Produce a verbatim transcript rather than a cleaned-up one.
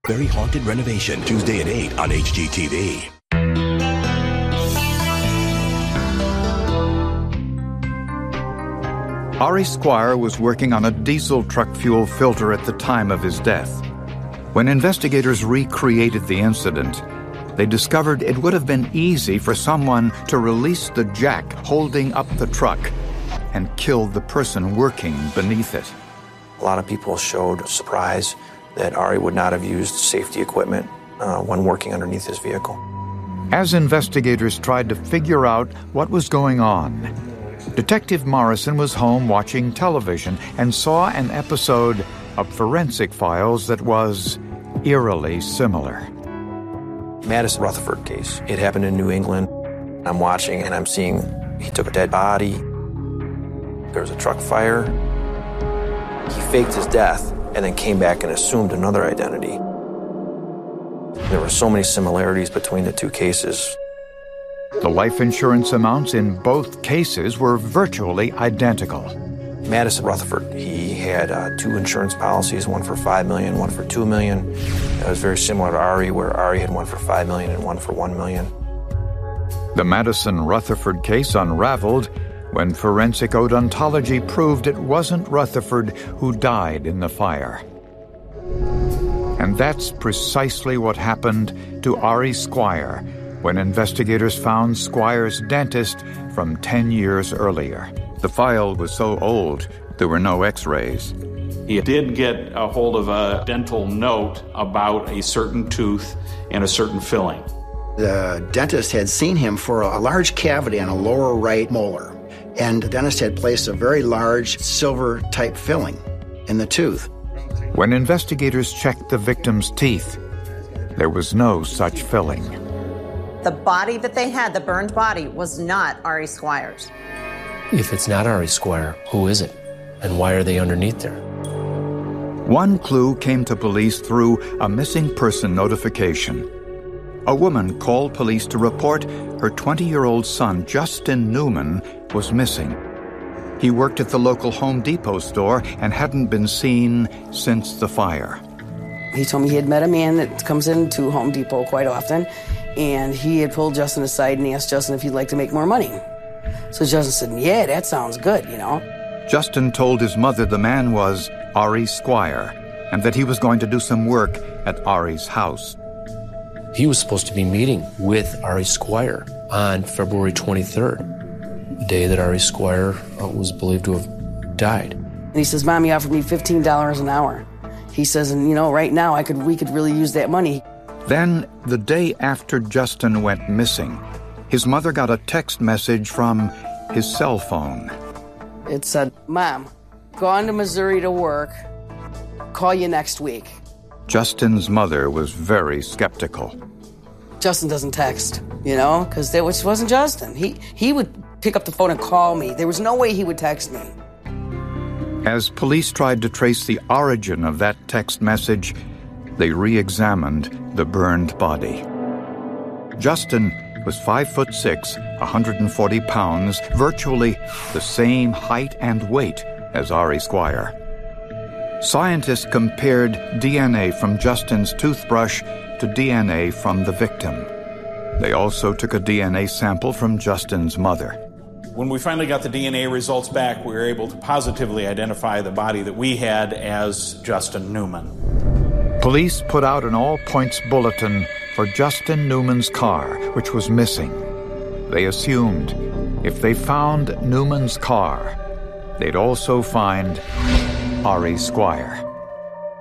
Very Haunted Renovation, Tuesday at eight on H G T V. Ari Squire was working on a diesel truck fuel filter at the time of his death. When investigators recreated the incident, they discovered it would have been easy for someone to release the jack holding up the truck and kill the person working beneath it. A lot of people showed surprise that Ari would not have used safety equipment uh, when working underneath his vehicle. As investigators tried to figure out what was going on, Detective Morrison was home watching television and saw an episode of Forensic Files that was eerily similar. Madison Rutherford case. It happened in New England. I'm watching and I'm seeing he took a dead body. There was a truck fire. He faked his death and then came back and assumed another identity. There were so many similarities between the two cases. The life insurance amounts in both cases were virtually identical. Madison Rutherford, he had uh, two insurance policies, one for five million dollars, one for two million dollars. It was very similar to Ari, where Ari had one for five million dollars and one for one million dollars. The Madison Rutherford case unraveled when forensic odontology proved it wasn't Rutherford who died in the fire. And that's precisely what happened to Ari Squire when investigators found Squire's dentist from ten years earlier. The file was so old, there were no x-rays. He did get a hold of a dental note about a certain tooth and a certain filling. The dentist had seen him for a large cavity on a lower right molar, and the dentist had placed a very large silver-type filling in the tooth. When investigators checked the victim's teeth, there was no such filling. The body that they had, the burned body, was not Ari Squire's. If it's not Ari Squire, who is it? And why are they underneath there? One clue came to police through a missing person notification. A woman called police to report her twenty-year-old son, Justin Newman, was missing. He worked at the local Home Depot store and hadn't been seen since the fire. He told me he had met a man that comes into Home Depot quite often, and he had pulled Justin aside and asked Justin if he'd like to make more money. So Justin said, yeah, that sounds good, you know. Justin told his mother the man was Ari Squire and that he was going to do some work at Ari's house. He was supposed to be meeting with Ari Squire on February twenty-third, the day that Ari Squire was believed to have died. And he says, Mom, he offered me fifteen dollars an hour. He says, and you know, right now I could we could really use that money. Then, the day after Justin went missing, his mother got a text message from his cell phone. It said, Mom, gone to Missouri to work. Call you next week. Justin's mother was very skeptical. Justin doesn't text, you know, because that was, wasn't Justin. He, he would pick up the phone and call me. There was no way he would text me. As police tried to trace the origin of that text message, they re-examined the burned body. Justin was five foot six, one hundred forty pounds, virtually the same height and weight as Ari Squire. Scientists compared D N A from Justin's toothbrush to D N A from the victim. They also took a D N A sample from Justin's mother. When we finally got the D N A results back, we were able to positively identify the body that we had as Justin Newman. Police put out an all-points bulletin for Justin Newman's car, which was missing. They assumed if they found Newman's car, they'd also find Ari Squire.